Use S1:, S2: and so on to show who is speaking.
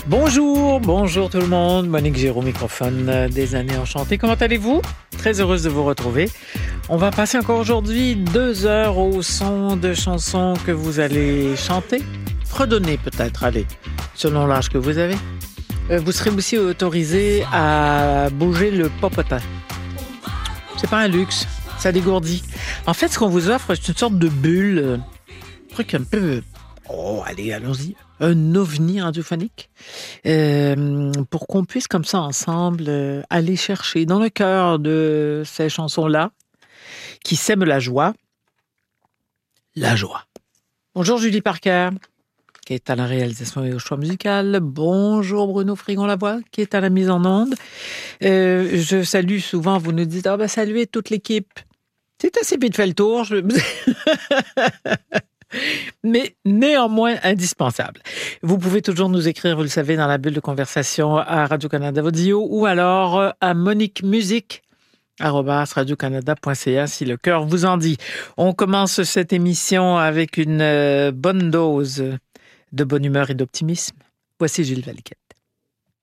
S1: Bonjour tout le monde. Monique Géraud, microphone des années enchantées. Comment allez-vous? Très heureuse de vous retrouver. On va passer encore aujourd'hui 2 heures au son de chansons que vous allez chanter. Fredonner peut-être, allez, selon l'âge que vous avez. Vous serez aussi autorisé à bouger le popotin. C'est pas un luxe, ça dégourdit. En fait, ce qu'on vous offre, c'est une sorte de bulle, un truc un peu... Oh, allez, allons-y. Un ovni radiophonique pour qu'on puisse comme ça ensemble aller chercher dans le cœur de ces chansons-là qui sèment la joie. La joie. Bonjour Julie Parker, qui est à la réalisation et au choix musical. Bonjour Bruno Frigon-Lavoie, qui est à la mise en onde. Je salue souvent, vous nous dites « saluez toute l'équipe ». C'est assez vite fait le tour. Mais néanmoins indispensable. Vous pouvez toujours nous écrire, vous le savez, dans la bulle de conversation à Radio-Canada Audio ou alors à moniquemusique@radiocanada.ca si le cœur vous en dit. On commence cette émission avec une bonne dose de bonne humeur et d'optimisme. Voici Gilles Valiquette.